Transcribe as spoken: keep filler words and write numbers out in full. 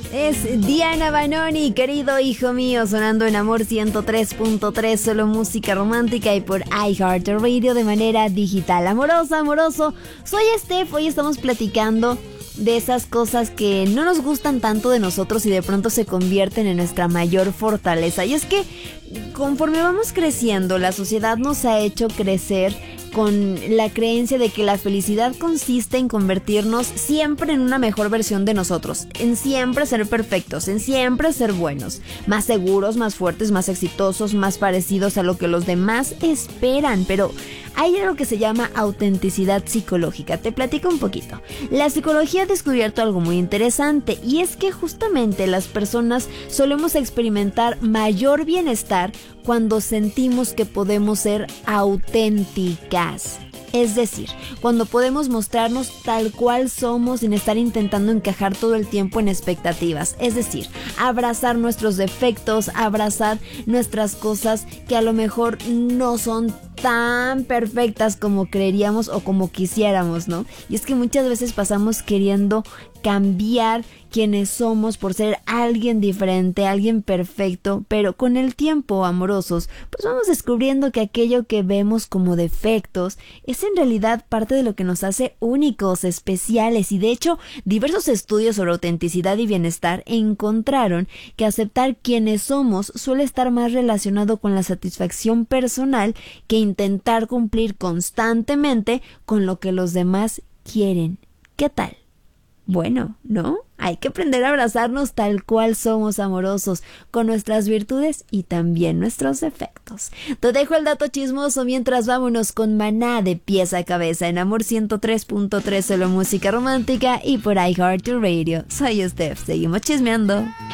Es Diana Banoni, querido hijo mío, sonando en Amor ciento tres punto tres, solo música romántica y por iHeartRadio de manera digital. Amorosa, amoroso, soy Steph, hoy estamos platicando de esas cosas que no nos gustan tanto de nosotros y de pronto se convierten en nuestra mayor fortaleza. Y es que conforme vamos creciendo, la sociedad nos ha hecho crecer con la creencia de que la felicidad consiste en convertirnos siempre en una mejor versión de nosotros, en siempre ser perfectos, en siempre ser buenos, más seguros, más fuertes, más exitosos, más parecidos a lo que los demás esperan. Pero hay algo que se llama autenticidad psicológica. Te platico un poquito. La psicología ha descubierto algo muy interesante, y es que justamente las personas solemos experimentar mayor bienestar cuando sentimos que podemos ser auténticas. Es decir, cuando podemos mostrarnos tal cual somos sin estar intentando encajar todo el tiempo en expectativas. Es decir, abrazar nuestros defectos, abrazar nuestras cosas que a lo mejor no son tan perfectas como creeríamos o como quisiéramos, ¿no? Y es que muchas veces pasamos queriendo cambiar quienes somos por ser alguien diferente, alguien perfecto, pero con el tiempo, amorosos, pues vamos descubriendo que aquello que vemos como defectos es en realidad parte de lo que nos hace únicos, especiales. Y de hecho, diversos estudios sobre autenticidad y bienestar encontraron que aceptar quienes somos suele estar más relacionado con la satisfacción personal que intentar cumplir constantemente con lo que los demás quieren. ¿Qué tal? Bueno, ¿no? Hay que aprender a abrazarnos tal cual somos, amorosos, con nuestras virtudes y también nuestros defectos. Te dejo el dato chismoso mientras vámonos con Maná de pies a cabeza en Amor ciento tres punto tres, solo música romántica y por iHeartRadio. Soy Steph, seguimos chismeando.